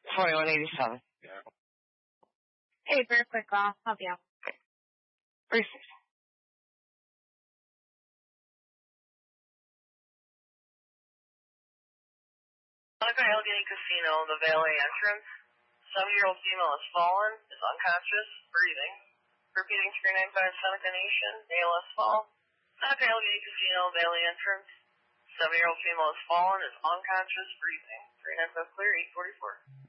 4187. Hey, very quick, I'll help you out. 36. Monaco Allegheny Casino, the valet entrance. 7-year-old female has fallen, is unconscious, breathing. Repeating 395 Seneca Nation, ALS fall. Monaco Allegheny Casino, valet entrance. 7-year-old female has fallen, is unconscious, breathing. 395 clear, 844.